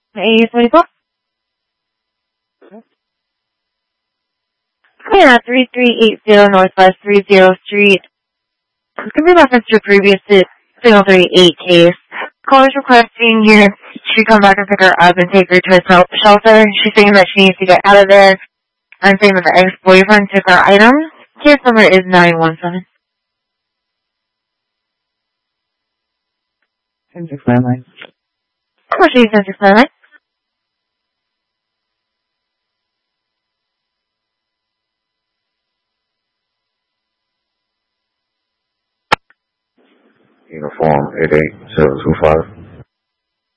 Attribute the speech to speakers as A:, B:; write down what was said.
A: A44? Yeah, 3380 Northwest 30th Street. This could be reference to a previous Signal 38 case. Caller's requesting you to come back and pick her up and take her to a shelter. She's saying that she needs to get out of there. I'm saying that the ex-boyfriend took our items. Case number is 917.
B: 1069.
A: Commercial 1069.
B: Uniform 88725.